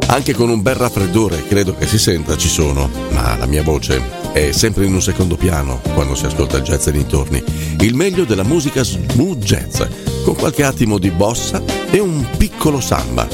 Anche con un bel raffreddore, credo che si senta, ci sono, ma la mia voce è sempre in un secondo piano quando si ascolta il jazz e dintorni. Il meglio della musica smooth jazz, con qualche attimo di bossa e un piccolo samba.